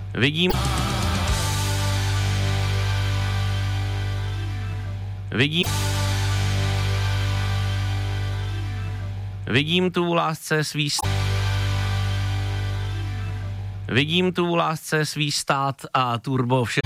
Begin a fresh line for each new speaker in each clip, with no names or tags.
Vidím. Vidím. Vidím tu lásce svý Vidím tu lásce svý stát a turbo vše.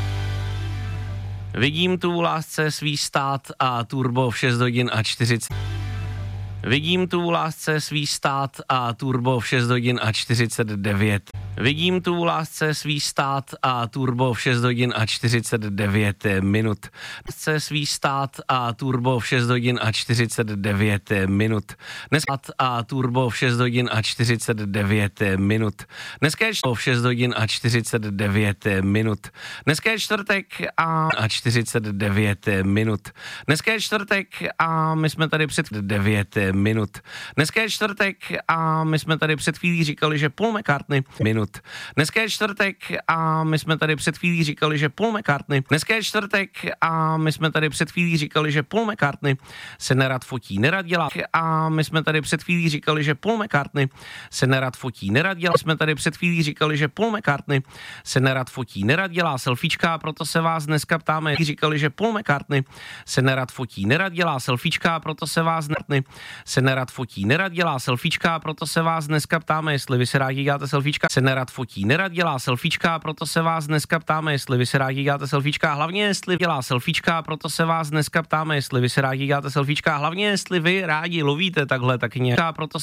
Vidím tu lásce svý stát a turbo v 6 hodin a 40. Vidím tu lásce svý stát a turbo v 6 hodin a 49. Vidím tu lásce svý stát a turbo v 6 hodin a 49 minut. Lásce svý stát a turbo v 6 hodin a 49 minut. Dneska a turbo v 6 hodin a 49 minut. Dneska je v 6 hodin a 49 minut. Dneska je čtvrtek a 49 minut. Dneska je čtvrtek a my jsme tady před 9 minut. Dneska je čtvrtek a my jsme tady před chvílí říkali, že Paul McCartney minut. Dneska je čtvrtek a my jsme tady před chvílí říkali, že Paul McCartney. Dneska je čtvrtek a my jsme tady před chvílí říkali, že Paul McCartney se nerad fotí, nerad dělá. A my jsme tady před chvílí říkali, že Paul McCartney se nerad fotí, nerad dělá. Jsme tady před chvílí říkali, že Paul McCartney se nerad fotí, nerad dělá selfiečka, proto se vás dneska ptáme. Říkali, že Paul McCartney se nerad fotí, nerad dělá selfiečka, proto se vás se nerad fotí, nerad dělá selfiečka, proto se vás dneska ptáme, jestli vy se rádi děláte selfiečka, se nerad fotí, nerad dělá selfiečka, proto se vás dneska ptáme, jestli vy se rádi děláte selfiečka, hlavně jestli dělá selfiečka, proto se vás dneska ptáme, jestli vy se rádi děláte selfiečka, hlavně jestli vy rádi lovíte takhle tak nějak, proto